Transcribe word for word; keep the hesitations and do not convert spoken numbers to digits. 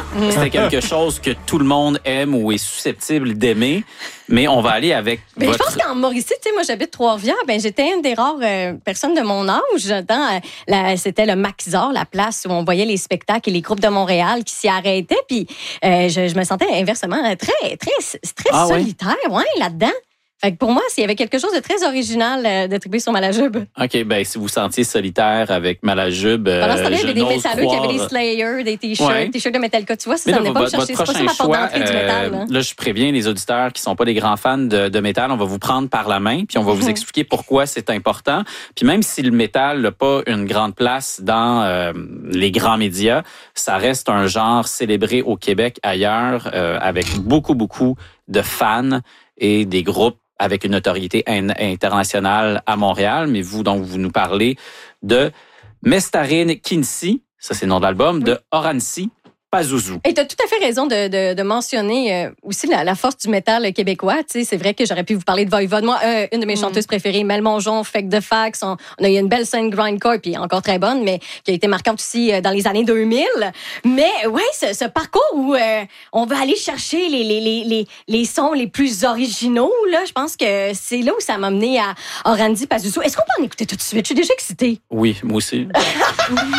C'était quelque chose que tout le monde aime ou est susceptible d'aimer. Mais on va aller avec ben, votre... Je pense qu'en Mauricie, tu sais, moi, j'habite Trois-Rivières, ben, j'étais une des rares euh, personnes de mon âge. Dans, euh, la, c'était le Maxor, la place où on voyait les spectacles et les groupes de Montréal qui s'y arrêtaient. Puis euh, je, je me sentais inversement très, très, très ah, solitaire ouais? Ouais, là-dedans. Fait que pour moi, s'il y avait quelque chose de très original euh, de triper sur Malajube. OK, ben si vous sentiez solitaire avec Malajube, euh, pendant ce temps-là, il y avait des métalleux croire... qui avaient des Slayers, des t-shirts, ouais. des t-shirts de Metallica. Tu vois, ça, mais ça là, venait pas me votre, chercher. votre C'est pas ça ma porte d'entrée choix, du métal. Là. Euh, là, je préviens les auditeurs qui sont pas des grands fans de, de métal, on va vous prendre par la main, puis on va vous expliquer pourquoi c'est important. Puis même si le métal n'a pas une grande place dans euh, les grands médias, ça reste un genre célébré au Québec, ailleurs, euh, avec beaucoup, beaucoup de fans et des groupes avec une notoriété internationale à Montréal. Mais vous, donc, vous nous parlez de Mestarine Kinsi, ça c'est le nom de l'album, de Horansi Pazuzu. Et tu as tout à fait raison de, de, de mentionner euh, aussi la, la force du métal québécois. Tu sais, c'est vrai que j'aurais pu vous parler de Voivode. Moi, euh, une de mes mm. chanteuses préférées, Mel Mongeon, Fake de Fax. On, on a eu une belle scène grindcore, puis encore très bonne, mais qui a été marquante aussi euh, dans les années deux mille. Mais ouais, ce, ce parcours où euh, on va aller chercher les, les, les, les, les sons les plus originaux, là, je pense que c'est là où ça m'a mené à Horansi Pazuzu. Est-ce qu'on peut en écouter tout de suite? Je suis déjà excitée. Oui, moi aussi.